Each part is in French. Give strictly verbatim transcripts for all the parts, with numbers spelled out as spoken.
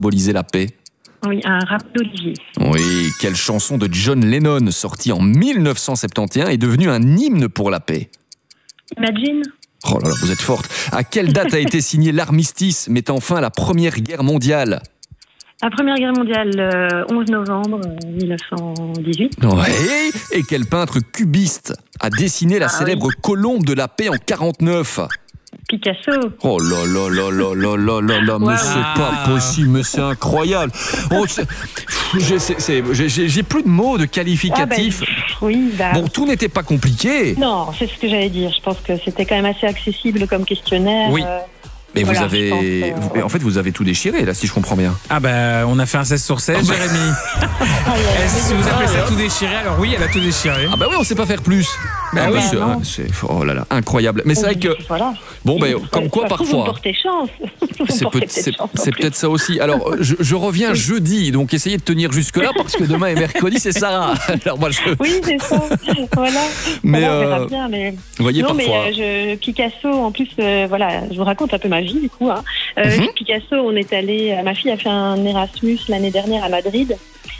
symboliser la paix? Oui, un rap d'Olivier. Oui, quelle chanson de John Lennon, sortie en mille neuf cent soixante et onze, est devenue un hymne pour la paix? Imagine. Oh là là, vous êtes forte. À quelle date a été signé l'armistice mettant fin à la Première Guerre mondiale? La Première Guerre mondiale, euh, onze novembre mille neuf cent dix-huit. Oui. Et quel peintre cubiste a dessiné la Ah, célèbre oui. colombe de la paix en quarante-neuf? Picasso. Oh là là là là là là là là, mais Wow. c'est pas possible, mais c'est incroyable. Oh, c'est- j'ai, c'est- c'est- j'ai- j'ai- j'ai plus de mots de qualificatifs. Ah, bah, oui, bah, Bon, tout n'était pas compliqué. non, c'est ce que j'allais dire. Je pense que c'était quand même assez accessible comme questionnaire. Oui. euh, Mais Voilà, vous avez, je pense, euh, vous- mais en fait, vous avez tout déchiré là, si je comprends bien. Ah bah on a fait un seize sur seize, Jérémy. ah, il y a- Est-ce que vous appelez ça tout déchiré? Alors oui, elle a tout déchiré. Ah bah oui, on sait pas faire plus. Bah Ah oui. c'est, non. c'est- oh là là, incroyable. Mais c'est vrai que Voilà. bon, ben Il- comme quoi ça se trouve, Vous parfois. portez chance. Vous C'est, portez peut- peut-être c'est- chance en c'est plus. peut-être ça aussi. Alors, je, je reviens jeudi, donc essayez de tenir jusque-là parce que demain et mercredi, c'est Sarah. Alors moi, je, Oui, c'est ça. Voilà. Mais, Voilà, on verra euh, bien, mais... vous voyez non, parfois. mais euh, je, Picasso, en plus, euh, voilà, je vous raconte un peu ma vie, du coup. Hein. Euh, Mhm. Picasso, on est allé, ma fille a fait un Erasmus l'année dernière à Madrid.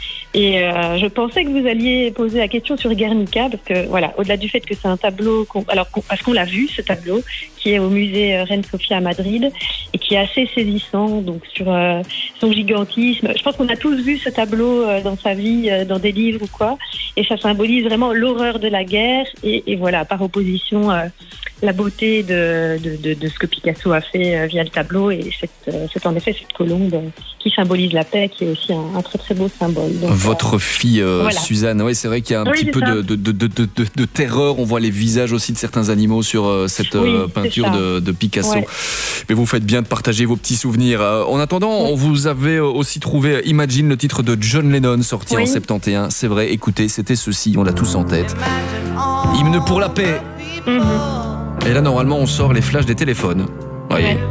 Et euh, je pensais que vous alliez poser la question sur Guernica, parce que, voilà, au-delà du fait que c'est un tableau, qu'on, alors, qu'on- parce qu'on l'a vu, ce tableau, qui est au musée euh, Reine Sofia à Madrid, et qui est assez saisissant, donc sur euh, son gigantisme. Je pense qu'on a tous vu ce tableau euh, dans sa vie, euh, dans des livres ou quoi, et ça symbolise vraiment l'horreur de la guerre, et, et voilà, par opposition, euh, la beauté de, de, de, de ce que Picasso a fait euh, via le tableau, et cette, euh, c'est en effet cette colombe euh, qui symbolise la paix, qui est aussi un, un très très beau symbole. Donc, Votre fille euh, voilà. Suzanne, oui, c'est vrai qu'il y a un Oui, petit c'est peu ça. de, de, de, de, de, de terreur. On voit les visages aussi de certains animaux sur euh, cette Oui, euh, c'est peinture ça. de, de Picasso. Ouais. Mais vous faites bien de partager vos petits souvenirs. Euh, en attendant, on vous avait aussi trouvé Imagine, le titre de John Lennon, sorti Oui. en soixante et onze. C'est vrai, écoutez, c'était ceci, on l'a tous en tête. Hymne pour la paix. Mhm. Et là, normalement, on sort les flashs des téléphones. Voyez. Ouais.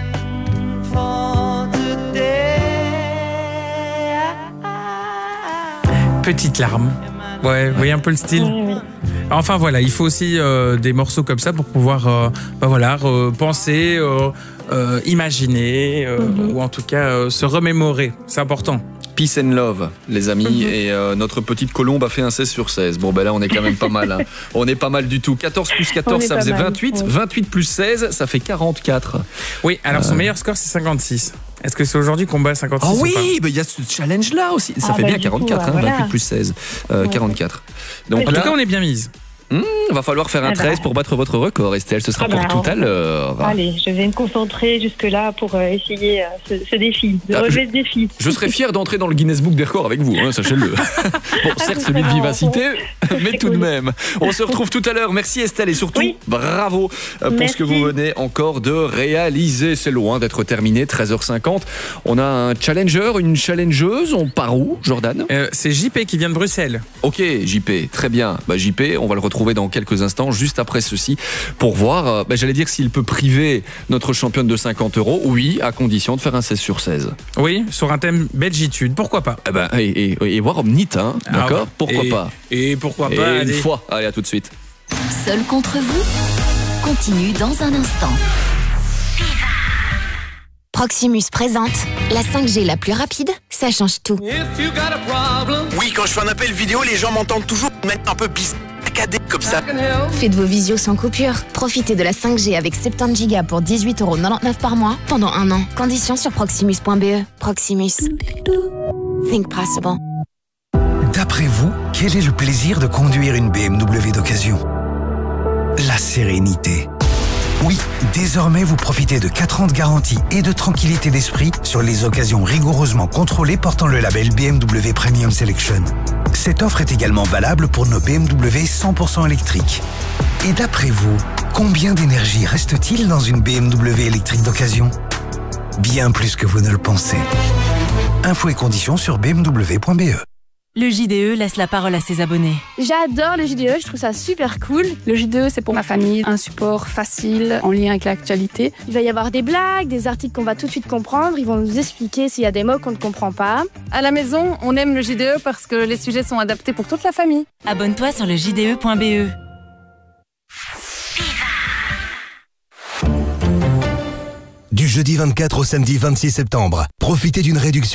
Petite larme. Ouais, vous voyez un peu le style. Oui, oui. Enfin voilà, il faut aussi euh, des morceaux comme ça pour pouvoir euh, bah, voilà, euh, penser, euh, euh, imaginer, euh, Mhm. ou en tout cas euh, se remémorer. C'est important. Peace and love, les amis. Mhm. Et euh, notre petite colombe a fait un seize sur seize. Bon, ben là, on est quand même pas mal. Hein. On est pas mal du tout. quatorze plus On quatorze, est ça pas faisait mal, vingt-huit. ouais. vingt-huit plus seize, ça fait quarante-quatre. Oui, alors son Euh. meilleur score c'est cinquante-six. Est-ce que c'est aujourd'hui qu'on bat cinquante-six Ah ou oui, pas ben, il y a ce challenge-là aussi. Ça Ah fait bah, bien du coup, quarante-quatre, ah, hein, voilà. vingt-huit plus seize, euh, Ouais. quarante-quatre. Donc En tout là, cas, on est bien mise. il va falloir faire un Ah bah. treize pour battre votre record, Estelle. Ce sera Ah pour bah, tout on- à l'heure. Allez, je vais me concentrer jusque-là pour euh, essayer euh, ce, ce défi, de Ah, relever ce défi. Je serais fier d'entrer dans le Guinness Book des records avec vous, hein, sachez-le. Bon, certes, c'est celui de marrant. vivacité, mais C'est tout de cool. même. On se retrouve tout à l'heure. Merci Estelle et surtout, Oui. bravo euh, pour ce que Merci. vous venez encore de réaliser. C'est loin d'être terminé, treize heures cinquante. On a un challenger, une challengeuse. On part où, Jordan? Euh, c'est J P qui vient de Bruxelles. Ok, J P, très bien. Bah, J P, on va le retrouver dans quelques instants, juste après ceci, pour voir, euh, bah, j'allais dire, s'il peut priver notre championne de cinquante euros. Oui, à condition de faire un seize sur seize. Oui, sur un thème belgitude. Pourquoi pas? Eh ben, et, et, et voir Omnit, hein, d'accord? Ah, Pourquoi et- pas? Et pourquoi Et pas une allez. fois. Allez, à tout de suite. Seul contre vous continue dans un instant. Proximus présente la cinq G la plus rapide, ça change tout. Oui, quand je fais un appel vidéo, les gens m'entendent toujours mettre un peu bizarre, saccadé comme ça. Faites vos visios sans coupure. Profitez de la cinq G avec soixante-dix gigas pour dix-huit euros quatre-vingt-dix-neuf par mois pendant un an. Conditions sur proximus point b e. Proximus. Think possible. D'après vous, quel est le plaisir de conduire une B M W d'occasion? La sérénité. Oui, désormais vous profitez de quatre ans de garantie et de tranquillité d'esprit sur les occasions rigoureusement contrôlées portant le label B M W Premium Selection. Cette offre est également valable pour nos B M W cent pour cent électriques. Et d'après vous, combien d'énergie reste-t-il dans une B M W électrique d'occasion? Bien plus que vous ne le pensez. Infos et conditions sur b m w point b e. Le J D E laisse la parole à ses abonnés. J'adore le J D E, je trouve ça super cool. Le J D E, c'est pour ma famille, un support facile, en lien avec l'actualité. Il va y avoir des blagues, des articles qu'on va tout de suite comprendre. Ils vont nous expliquer s'il y a des mots qu'on ne comprend pas. À la maison, on aime le J D E parce que les sujets sont adaptés pour toute la famille. Abonne-toi sur le j d e point b e. Du jeudi vingt-quatre au samedi vingt-six septembre, profitez d'une réduction